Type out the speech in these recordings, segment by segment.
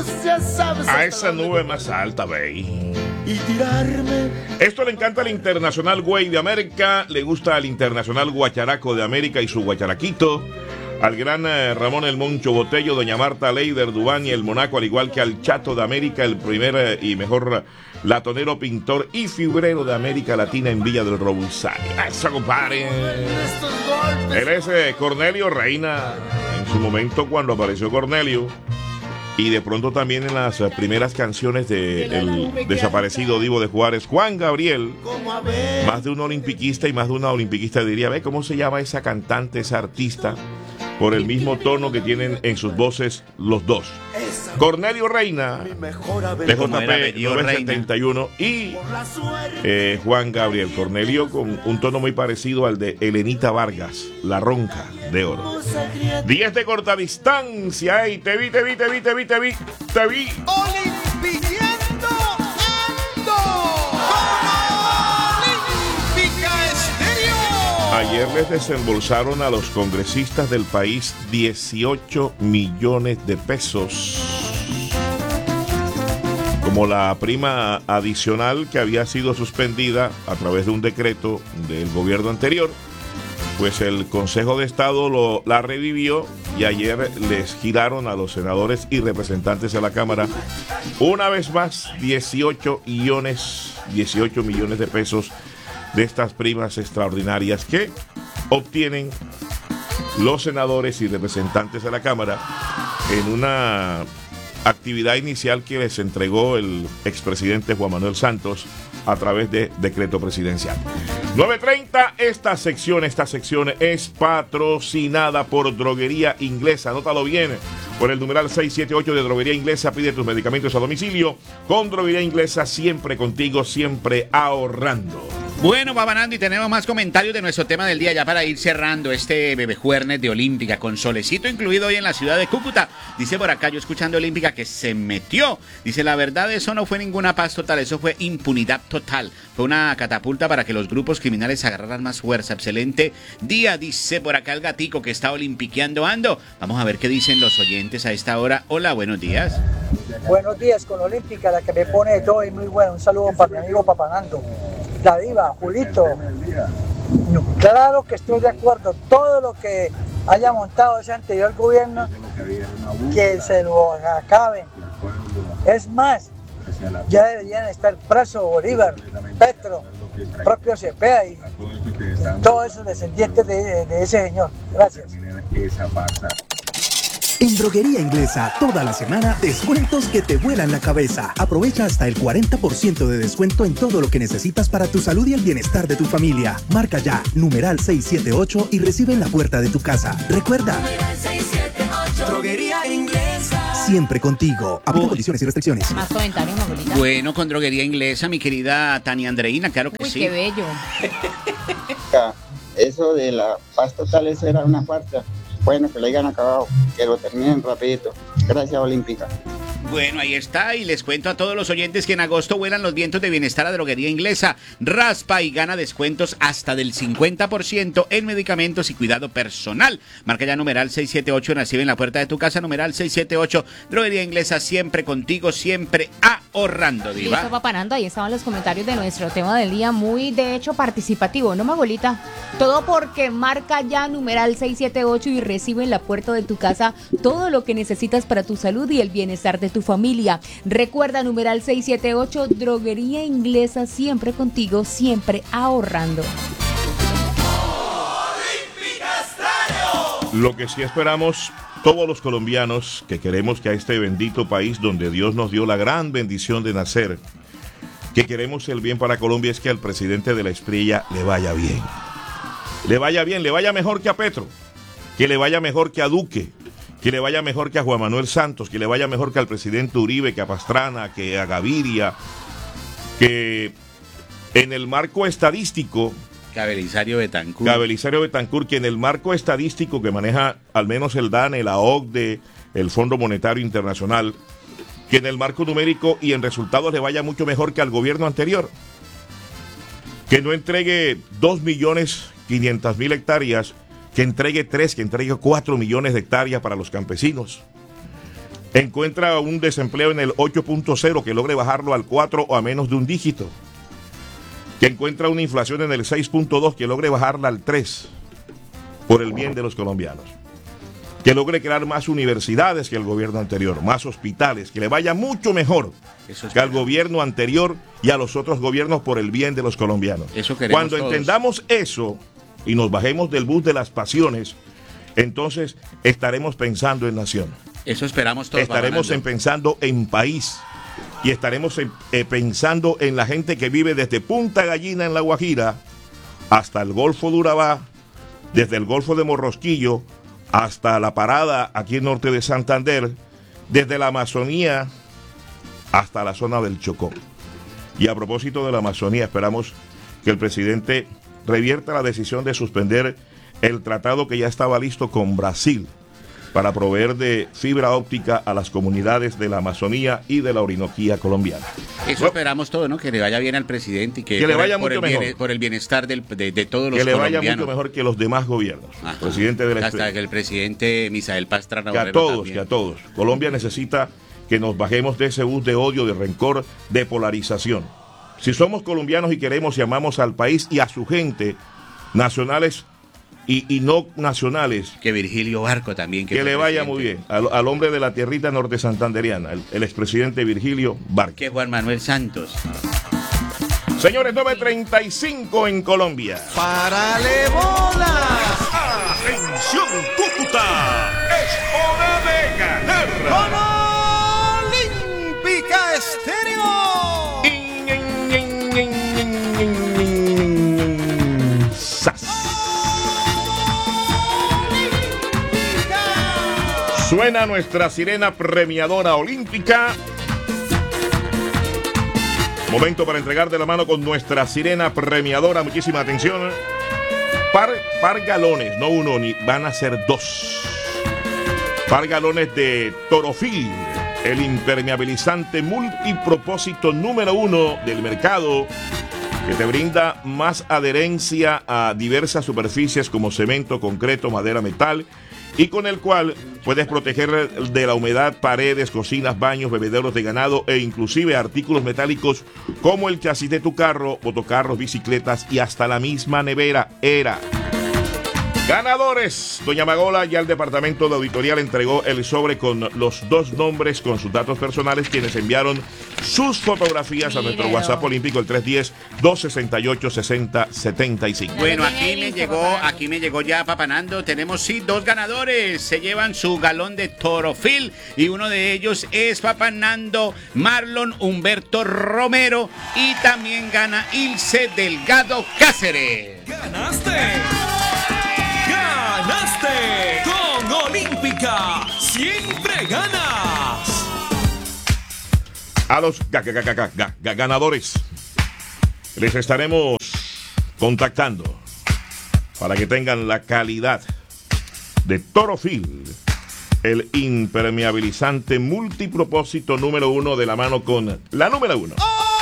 A esa nube más alta, ve. Y tirarme. Esto le encanta al Internacional Güey de América, le gusta al Internacional Guacharaco de América y su guacharaquito, al gran Ramón El Moncho Botello, doña Marta Leider Dubán y el Monaco, al igual que al Chato de América, el primer y mejor latonero, pintor y figurero de América Latina en Villa del Robusay. Eso, compadre. Él es Cornelio Reina. En su momento, cuando apareció Cornelio, y de pronto también en las primeras canciones del desaparecido Divo de Juárez, Juan Gabriel, más de un olimpiquista y más de una olimpiquista diría, ve cómo se llama esa cantante, esa artista, por el mismo tono que tienen en sus voces los dos. Cornelio Reina, PJP 971 y Juan Gabriel. Cornelio con un tono muy parecido al de Elenita Vargas, La Ronca de Oro. 10 de corta distancia, ey, te vi. Olimpiando ando. Olímpica Estéreo. Ayer les desembolsaron a los congresistas del país 18 millones de pesos como la prima adicional que había sido suspendida a través de un decreto del gobierno anterior. Pues el Consejo de Estado la revivió y ayer les giraron a los senadores y representantes de la Cámara una vez más 18 millones de pesos de estas primas extraordinarias que obtienen los senadores y representantes de la Cámara en una actividad inicial que les entregó el expresidente Juan Manuel Santos a través de decreto presidencial. 9:30, esta sección es patrocinada por Droguería Inglesa. Anótalo bien, por el numeral 678 de Droguería Inglesa. Pide tus medicamentos a domicilio. Con Droguería Inglesa, siempre contigo, siempre ahorrando. Bueno, Babanando, y tenemos más comentarios de nuestro tema del día ya para ir cerrando este Bebe Juernes de Olímpica con solecito incluido hoy en la ciudad de Cúcuta. Dice por acá, yo escuchando Olímpica, que se metió. Dice, la verdad, eso no fue ninguna paz total, eso fue impunidad total. Fue una catapulta para que los grupos criminales agarraran más fuerza. Excelente día, dice por acá el gatico que está olimpiqueando ando. Vamos a ver qué dicen los oyentes a esta hora. Hola, buenos días. Buenos días con Olímpica, la que me pone de todo y muy bueno. Un saludo para mi amigo Papanando. La diva, Julito. Claro que estoy de acuerdo. Todo lo que haya montado ese anterior gobierno, que se lo acaben. Es más, ya deberían estar presos Bolívar, Petro, propio Cepeda y todos esos descendientes de ese señor. Gracias. En Droguería Inglesa, toda la semana, descuentos que te vuelan la cabeza. Aprovecha hasta el 40% de descuento en todo lo que necesitas para tu salud y el bienestar de tu familia. Marca ya, numeral 678 y recibe en la puerta de tu casa. Recuerda, Droguería Inglesa. siempre contigo. Aplica condiciones y restricciones. Más comentarios, abuelita. Bueno, con Droguería Inglesa, mi querida Tania Andreina, claro que Uy, sí. qué bello. Eso de la paz total, eso era una farsa. Bueno, que lo hayan acabado, que lo terminen rapidito. Gracias, Olímpica. Bueno, ahí está, y les cuento a todos los oyentes que en agosto vuelan los vientos de bienestar a Droguería Inglesa. Raspa y gana descuentos hasta del 50% en medicamentos y cuidado personal. Marca ya numeral 678, recibe en la puerta de tu casa, numeral 678. Droguería Inglesa, siempre contigo, siempre ahorrando, diva. Listo, Papanando, ahí estaban los comentarios de nuestro tema del día, muy de hecho participativo, ¿no, Magolita? Todo porque marca ya numeral 678 y recibe en la puerta de tu casa todo lo que necesitas para tu salud y el bienestar de tu familia. Recuerda, numeral 678, Droguería Inglesa, siempre contigo, siempre ahorrando. Lo que sí esperamos todos los colombianos que queremos que a este bendito país donde Dios nos dio la gran bendición de nacer, que queremos el bien para Colombia, es que al presidente de la Espriella le vaya bien. Le vaya bien, le vaya mejor que a Petro, que le vaya mejor que a Duque, que le vaya mejor que a Juan Manuel Santos, que le vaya mejor que al presidente Uribe, que a Pastrana, que a Gaviria, que en el marco estadístico... Belisario Betancur, que en el marco estadístico que maneja al menos el DANE, la OCDE, el Fondo Monetario Internacional, que en el marco numérico y en resultados le vaya mucho mejor que al gobierno anterior. Que no entregue 2.500.000 hectáreas, que entregue 3, que entregue 4 millones de hectáreas para los campesinos. encuentra un desempleo en el 8.0 que logre bajarlo al 4 o a menos de un dígito, que encuentra una inflación en el 6.2 que logre bajarla al 3 por el bien de los colombianos, que logre crear más universidades que el gobierno anterior, más hospitales, que le vaya mucho mejor que al gobierno anterior y a los otros gobiernos por el bien de los colombianos. Eso queremos Cuando todos. entendamos eso y nos bajemos del bus de las pasiones, entonces estaremos pensando en nación. Eso esperamos todos. Estaremos pensando en país y estaremos pensando en la gente que vive desde Punta Gallina en La Guajira hasta el Golfo de Urabá, desde el Golfo de Morrosquillo hasta la Parada aquí en norte de Santander, desde la Amazonía hasta la zona del Chocó. Y a propósito de la Amazonía, esperamos que el presidente revierta la decisión de suspender el tratado que ya estaba listo con Brasil para proveer de fibra óptica a las comunidades de la Amazonía y de la Orinoquía colombiana. Eso esperamos todo, ¿no? Que le vaya bien al presidente y que le vaya mucho mejor. Por el bienestar de todos los colombianos. Que le vaya mucho mejor que los demás gobiernos. Ajá. Presidente de la Hasta que el presidente Misael Pastrana. Que a todos. Colombia necesita que nos bajemos de ese bus de odio, de rencor, de polarización. Si somos colombianos y queremos y amamos al país y a su gente, nacionales y no nacionales. Que Virgilio Barco también. Que le vaya muy bien. Al hombre de la tierrita norte santanderiana, el expresidente Virgilio Barco. Que Juan Manuel Santos. Señores, 9:35 en Colombia. ¡Párale bola! ¡Atención, Cúcuta! ¡Es hora de ganar! ¡Con Olímpica Estéreo! ¡Sas! Suena nuestra sirena premiadora olímpica. Momento para entregar de la mano con nuestra sirena premiadora. Muchísima atención. Par galones, no uno, ni van a ser dos. Par galones de Torofil, el impermeabilizante multipropósito número 1 del mercado, que te brinda más adherencia a diversas superficies como cemento, concreto, madera, metal, y con el cual puedes proteger de la humedad paredes, cocinas, baños, bebederos de ganado e inclusive artículos metálicos como el chasis de tu carro, motocarros, bicicletas y hasta la misma nevera. Ganadores. Doña Magola, ya el departamento de auditoría le entregó el sobre con los 2 nombres con sus datos personales, quienes enviaron sus fotografías a nuestro WhatsApp olímpico, el 310-268-6075. Bueno, aquí me llegó ya Papanando. Tenemos sí 2 ganadores. Se llevan su galón de Torofil y uno de ellos es Papanando Marlon Humberto Romero y también gana Ilse Delgado Cáceres. ¡Ganaste! ¡Con Olímpica! ¡Siempre ganas! A los ganadores les estaremos contactando para que tengan la calidad de Torofil, el impermeabilizante multipropósito número 1 de la mano con la número 1.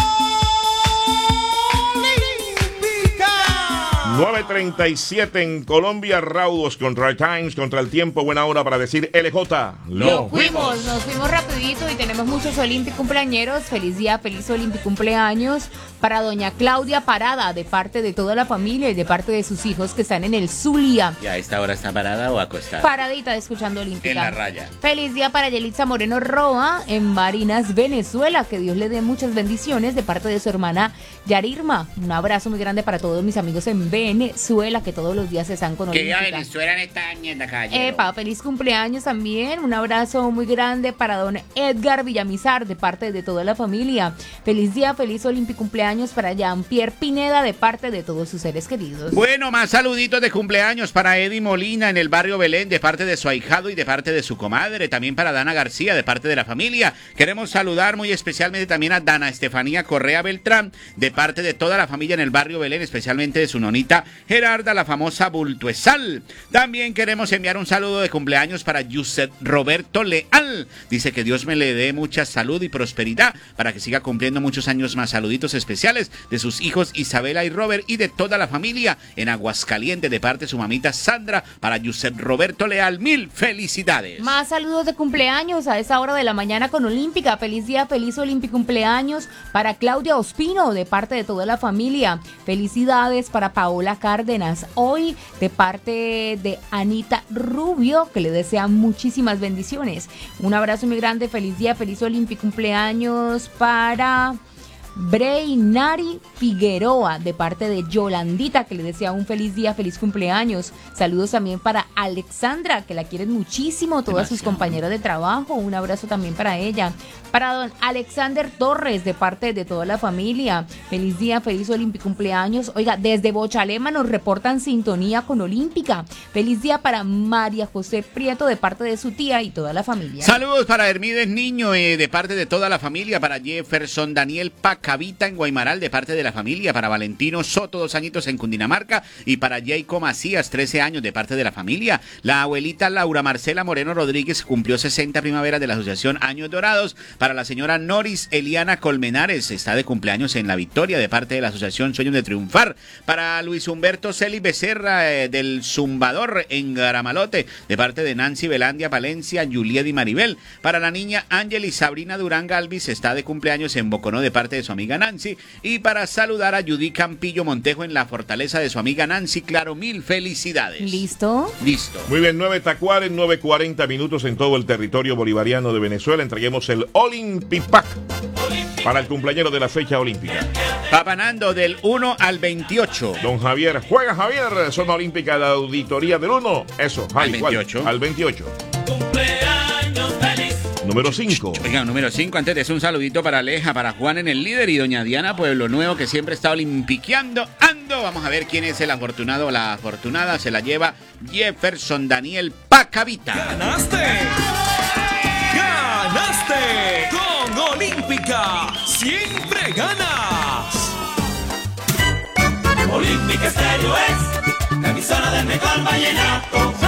9:37 en Colombia, raudos contra el Times, contra el tiempo, buena hora para decir LJ. Nos fuimos rapidito y tenemos muchos Olympic cumpleañeros. Feliz día, feliz Olympic cumpleaños para doña Claudia Parada, de parte de toda la familia y de parte de sus hijos que están en el Zulia. ¿Y a esta hora está parada o acostada? Paradita escuchando Olímpica. En la raya. Feliz día para Yelitza Moreno Roa en Barinas, Venezuela. Que Dios le dé muchas bendiciones de parte de su hermana Yarirma. Un abrazo muy grande para todos mis amigos en Venezuela, que todos los días están con Olímpica. Que Venezuela en esta ñenda calle. Feliz cumpleaños también. Un abrazo muy grande para don Edgar Villamizar de parte de toda la familia. Feliz día, feliz Olímpico cumpleaños para Jean-Pierre Pineda de parte de todos sus seres queridos. Bueno, más saluditos de cumpleaños para Eddie Molina en el barrio Belén de parte de su ahijado y de parte de su comadre. También para Dana García de parte de la familia. Queremos saludar muy especialmente también a Dana Estefanía Correa Beltrán de parte de toda la familia en el barrio Belén, especialmente de su nonita señorita Gerarda, la famosa Bultuesal. También queremos enviar un saludo de cumpleaños para Yusef Roberto Leal. Dice que Dios me le dé mucha salud y prosperidad para que siga cumpliendo muchos años más. Saluditos especiales de sus hijos Isabela y Robert y de toda la familia en Aguascalientes, de parte de su mamita Sandra, para Yusef Roberto Leal. Mil felicidades. Más saludos de cumpleaños a esa hora de la mañana con Olímpica. Feliz día, feliz Olímpico cumpleaños para Claudia Ospino, de parte de toda la familia. Felicidades para Paola Cárdenas, hoy de parte de Anita Rubio, que le desean muchísimas bendiciones. Un abrazo muy grande, feliz día, feliz Olímpico cumpleaños para Breinari Figueroa, de parte de Yolandita, que le desea un feliz día, feliz cumpleaños. Saludos también para Alexandra, que la quieren muchísimo, todas sus compañeras de trabajo. Un abrazo también para ella. Para don Alexander Torres, de parte de toda la familia. Feliz día, feliz Olímpico cumpleaños. Oiga, desde Bochalema nos reportan sintonía con Olímpica. Feliz día para María José Prieto, de parte de su tía y toda la familia. Saludos para Hermídez Niño, de parte de toda la familia. Para Jefferson Daniel Pacavita en Guaymaral, de parte de la familia. Para Valentino Soto, 2 añitos en Cundinamarca. Y para Jacob Macías, 13 años, de parte de la familia. La abuelita Laura Marcela Moreno Rodríguez cumplió 60 primaveras de la Asociación Años Dorados. Para la señora Noris Eliana Colmenares, está de cumpleaños en La Victoria, de parte de la Asociación Sueños de Triunfar. Para Luis Humberto Celi Becerra, del Zumbador en Garamalote, de parte de Nancy Belandia Palencia, Juliet y Maribel. Para la niña Ángel Sabrina Durán Galvis, está de cumpleaños en Boconó, de parte de su amiga Nancy. Y para saludar a Judy Campillo Montejo en la fortaleza de su amiga Nancy, claro, mil felicidades. ¿Listo? Listo. Muy bien, 9 Tacuares, 9:40 minutos en todo el territorio bolivariano de Venezuela. Entreguemos el Olympipack para el cumpleañero de la fecha olímpica. Papanando del 1 al 28. Don Javier, juega Javier, zona olímpica de auditoría del 1. Eso, Al 28. Al 28. Cumpleaños feliz. Número 5. Oiga, número 5, antes de eso un saludito para Aleja, para Juan en el líder y doña Diana Pueblo Nuevo, que siempre está olimpiqueando. Vamos a ver quién es el afortunado o la afortunada. Se la lleva Jefferson Daniel Pacavita. ¡Ganaste! ¡Ganaste! Con Olímpica siempre ganas. Olímpica Estéreo es la emisora del mejor vallenato.